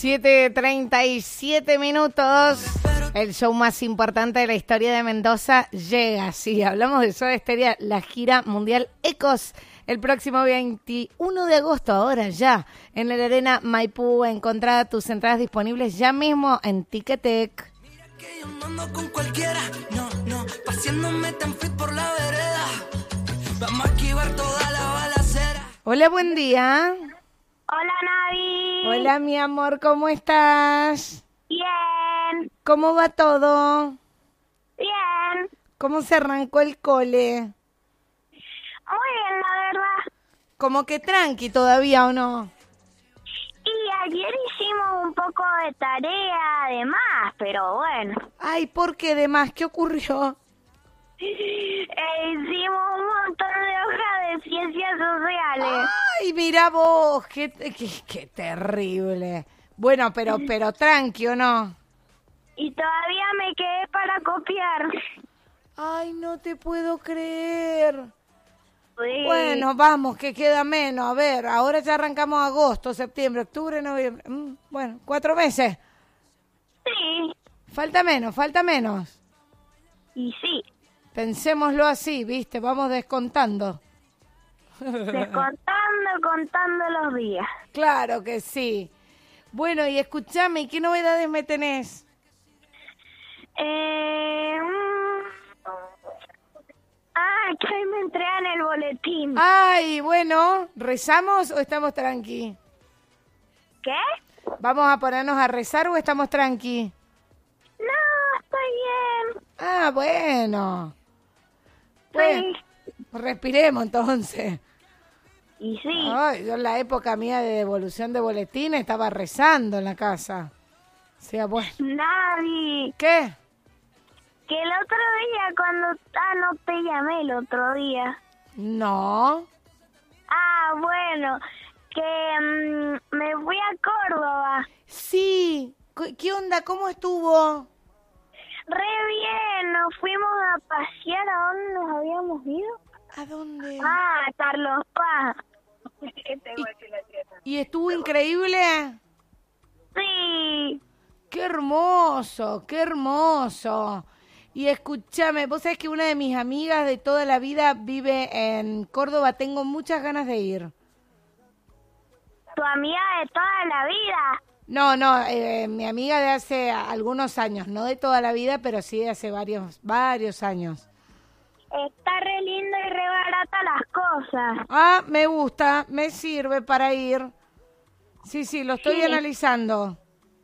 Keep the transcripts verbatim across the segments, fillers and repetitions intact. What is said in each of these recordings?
siete treinta y siete minutos. El show más importante de la historia de Mendoza llega. Sí, hablamos de Soda Stereo, la gira mundial Ecos. El próximo veintiuno de agosto, ahora ya, en la Arena Maipú. Encontrá tus entradas disponibles ya mismo en Ticketek. Mira que yo no ando con cualquiera, no, no, paseándome tan fit por la vereda. Vamos a esquivar toda la balacera. Hola, buen día. Hola, Navi. Hola, mi amor, ¿cómo estás? Bien. ¿Cómo va todo? Bien. ¿Cómo se arrancó el cole? Muy bien, la verdad. ¿Como que tranqui todavía o no? Y ayer hicimos un poco de tarea además, pero bueno. Ay, ¿por qué de más? ¿Qué ocurrió? E hicimos un montón de hojas de ciencias sociales. Ay, mira vos, qué, qué, qué terrible. Bueno, pero, pero tranqui, ¿o no? Y todavía me quedé para copiar. Ay, no te puedo creer. Sí. Bueno, vamos, que queda menos. A ver, ahora ya arrancamos agosto, septiembre, octubre, noviembre. Mm, bueno, cuatro meses. Sí. Falta menos, falta menos. Y sí. Pensémoslo así, ¿viste? Vamos descontando. Descontando, contando los días. Claro que sí. Bueno, y escúchame, ¿qué novedades me tenés? Eh... mm, Ah, que hoy me entregan el boletín. Ay, bueno, ¿rezamos o estamos tranqui? ¿Qué? ¿Vamos a ponernos a rezar o estamos tranqui? No, estoy bien. Ah, bueno. Bueno, Sí. respiremos entonces. Y sí. Ay, yo en la época mía de devolución de boletines estaba rezando en la casa. O sea, bueno. Nadie. ¿Qué? Que el otro día cuando... Ah, no te llamé el otro día. No. Ah, bueno. Que mm, me fui a Córdoba. Sí. ¿Qué onda? ¿Cómo estuvo? Re bien. Nos fuimos a pasear. ¿A dónde nos habíamos ido? ¿A dónde? Ah, a Carlos Paz. ¿Y estuvo increíble? Sí. ¡Qué hermoso! ¡Qué hermoso! Y escúchame, vos sabés que una de mis amigas de toda la vida vive en Córdoba. Tengo muchas ganas de ir. Tu amiga de toda la vida. No, no, eh, mi amiga de hace algunos años. No de toda la vida, pero sí de hace varios, varios años. Está re lindo y re barata las cosas. Ah, me gusta, me sirve para ir. Sí, sí, lo estoy Sí. analizando.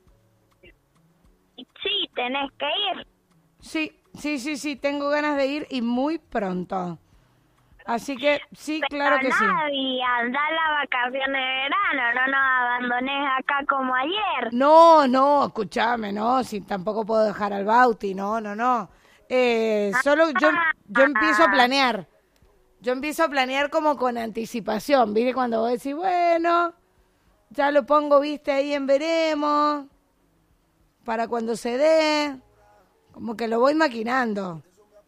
Sí, tenés que ir. Sí, sí, sí, sí, tengo ganas de ir y muy pronto. Así que sí, claro que sí. Nadie, anda a las vacaciones de verano, no nos abandones acá como ayer. No, no, escúchame, no, si tampoco puedo dejar al Bauti, no, no, no. Eh, solo yo, yo empiezo a planear. Yo empiezo a planear como con anticipación, ¿viste? Cuando vos decís, bueno, ya lo pongo, viste, ahí en veremos, para cuando se dé, como que lo voy maquinando.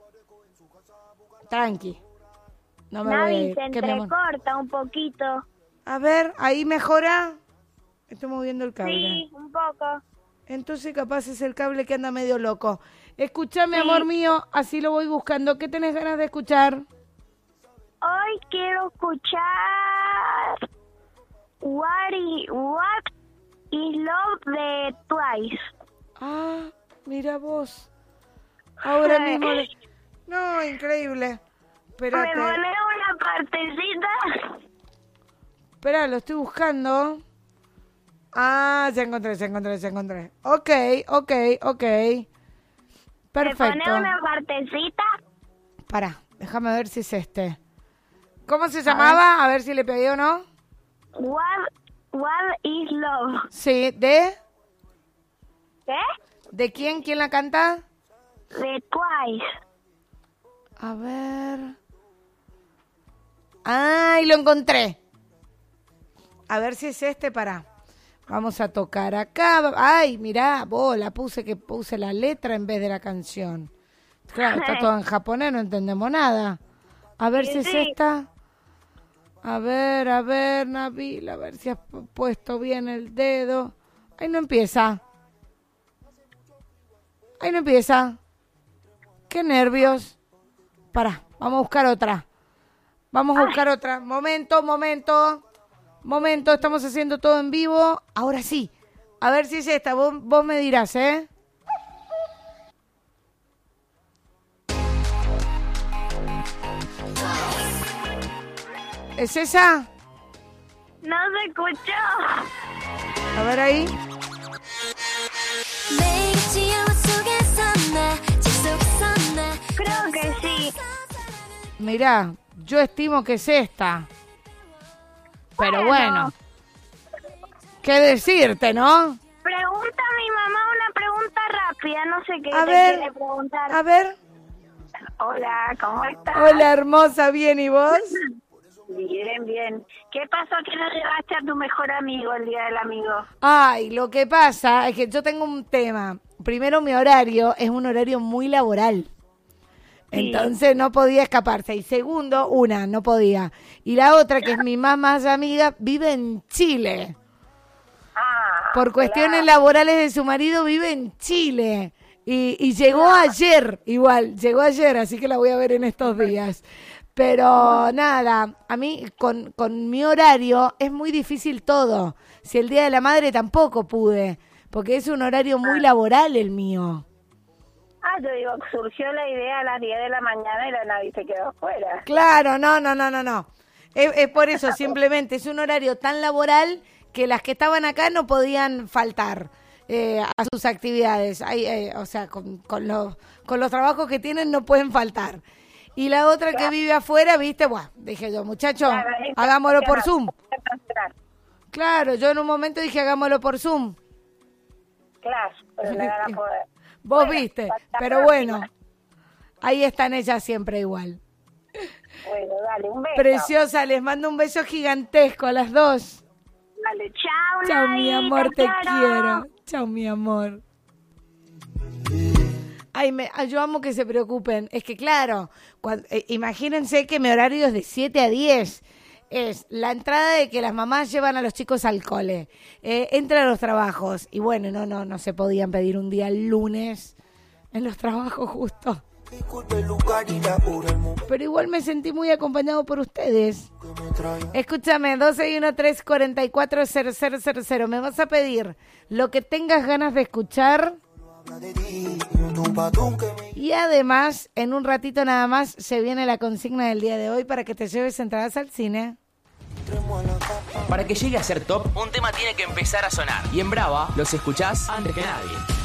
Tranqui. No me voy a Navi, ir. se ¿Qué, mi amor? entrecorta un poquito. A ver, ahí mejora. Estoy moviendo el cable. Sí, un poco. Entonces capaz es el cable que anda medio loco. Escuchame, Sí. amor mío, así lo voy buscando. ¿Qué tenés ganas de escuchar? Hoy quiero escuchar What is, What is Love de Twice. Ah, mira vos. Ahora mismo... le- No, increíble. ¿Me Espérate. pones una partecita? Espera, lo estoy buscando. Ah, ya encontré, ya encontré, ya encontré. Ok, ok, ok. Perfecto. ¿Me pones una partecita? Pará, déjame ver si es este. ¿Cómo se llamaba? A ver si le pegué o no. What, what is Love? Sí, ¿de? ¿Qué? ¿De quién? ¿Quién la canta? De Twice. A ver... ¡Ay, lo encontré! A ver si es este, pará. Vamos a tocar acá. ¡Ay, mirá! Vos la puse que puse la letra en vez de la canción. Claro, está todo en japonés, no entendemos nada. A ver Sí, si es sí. esta. A ver, a ver, Nabil, a ver si has puesto bien el dedo. Ahí no empieza. Ahí no empieza. Qué nervios. Pará, vamos a buscar otra. Vamos a buscar otra. Momento, momento. Momento, estamos haciendo todo en vivo. Ahora sí. A ver si es esta. Vos, vos me dirás, ¿eh? ¿Es esa? No se escuchó. A ver ahí. Creo que sí. Mirá, yo estimo que es esta. Pero bueno. ¿Qué decirte, no? Pregunta a mi mamá una pregunta rápida. No sé qué A te ver, quiere preguntar. a ver. Hola, ¿cómo estás? Hola, hermosa, ¿bien y vos? Bien, bien. ¿Qué pasó que no llevaste a tu mejor amigo el día del amigo? Ay, lo que pasa es que yo tengo un tema. Primero, mi horario es un horario muy laboral. Sí. Entonces no podía escaparse. Y segundo, una, no podía. Y la otra, que es mi más más amiga, vive en Chile. Ah, Por cuestiones claro. laborales de su marido, vive en Chile. Y, y llegó ayer, igual, llegó ayer, así que la voy a ver en estos días. Pero nada, a mí con, con mi horario es muy difícil todo. Si el Día de la Madre tampoco pude, porque es un horario muy laboral el mío. Ah, yo digo, surgió la idea a las diez de la mañana y la Navi se quedó afuera. Claro, no, no, no, no, no. Es, es por eso, simplemente es un horario tan laboral que las que estaban acá no podían faltar eh, a sus actividades. Hay, eh, o sea, con, con, los, con los trabajos que tienen no pueden faltar. Y la otra que vive afuera, viste, bueno, dije yo, muchacho, Claro, es hagámoslo por internacional. Zoom. Claro, yo en un momento dije, hagámoslo por Zoom. Claro, pero no van a poder. Vos Bueno, viste, hasta la pero próxima. bueno, ahí están ellas siempre igual. Bueno, dale, un beso. Preciosa, les mando un beso gigantesco a las dos. Dale, chao, Chao, Navi, mi amor, te quiero. quiero. Chao, mi amor. Ay, me, ay, yo amo que se preocupen. Es que claro, cuando, eh, imagínense que mi horario es de siete a diez. Es la entrada de que las mamás llevan a los chicos al cole. Eh, entran a los trabajos. Y bueno, no, no, no se podían pedir un día el lunes en los trabajos justo. Pero igual me sentí muy acompañado por ustedes. Escúchame, dos seis uno tres cuatro cuatro cero cero cero cero. Me vas a pedir lo que tengas ganas de escuchar. Y además, en un ratito nada más, se viene la consigna del día de hoy para que te lleves entradas al cine. Para que llegue a ser top, un tema tiene que empezar a sonar. Y en Brava los escuchás antes que nadie.